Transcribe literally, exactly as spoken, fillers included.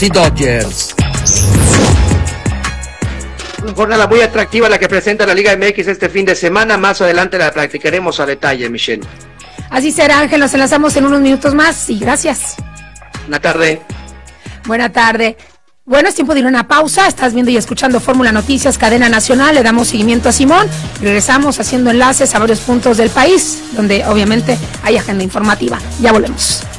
Dodgers. Una jornada muy atractiva la que presenta la Liga M X este fin de semana. Más adelante la practicaremos a detalle, Michelle. Así será, Ángel. Nos enlazamos en unos minutos más y gracias. Buena tarde. Buena tarde. Bueno, es tiempo de ir a una pausa. Estás viendo y escuchando Fórmula Noticias, cadena nacional. Le damos seguimiento a Simón. Regresamos haciendo enlaces a varios puntos del país, donde obviamente hay agenda informativa. Ya volvemos.